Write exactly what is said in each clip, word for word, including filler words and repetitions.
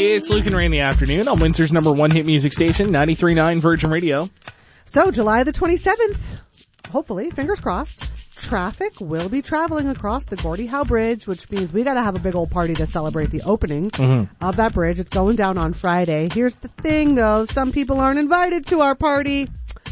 It's Luke and Ray in the afternoon on Windsor's number one hit music station, ninety-three point nine Virgin Radio. So, July the twenty-seventh, hopefully, fingers crossed, traffic will be traveling across the Gordie Howe Bridge, which means we got to have a big old party to celebrate the opening mm-hmm. of that bridge. It's going down on Friday. Here's the thing, though. Some people aren't invited to our party.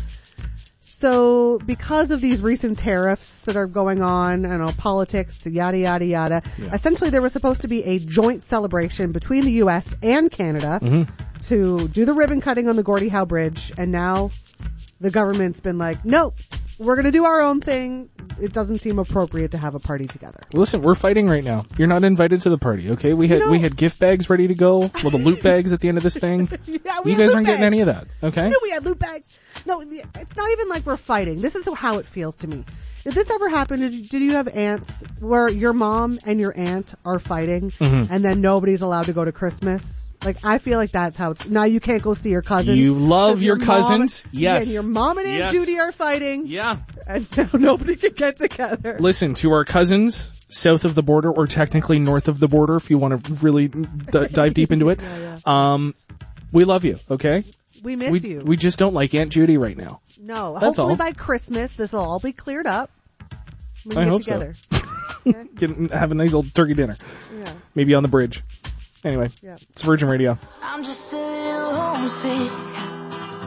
So because of these recent tariffs that are going on, you know, politics, yada, yada, yada, yeah. essentially there was supposed to be a joint celebration between the U S and Canada mm-hmm. to do the ribbon cutting on the Gordie Howe Bridge. And now the government's been like, nope, we're going to do our own thing. It doesn't seem appropriate to have a party together. Listen, we're fighting right now. You're not invited to the party, okay? We had you know, we had gift bags ready to go, little loot bags at the end of this thing. yeah, we you guys aren't bags. getting any of that, okay? You know, we had loot bags. No, it's not even like we're fighting. This is how it feels to me. Did this ever happen? Did you, did you have aunts where your mom and your aunt are fighting mm-hmm. and then nobody's allowed to go to Christmas? Like, I feel like that's how it's, now you can't go see your cousins. You love your, your cousins? Mom, yes. And your mom and Aunt yes. Judy are fighting. Yeah. And now nobody can get together. Listen, to our cousins south of the border, or technically north of the border, if you want to really d- dive deep into it, yeah, yeah. um, we love you, okay? We miss we, you. We just don't like Aunt Judy right now. No. That's Hopefully all. by Christmas, this will all be cleared up. We can I get hope together. so. Okay? Get, have a nice old turkey dinner. Yeah. Maybe on the bridge. Anyway, yeah. It's Virgin Radio. I'm just a little homesick.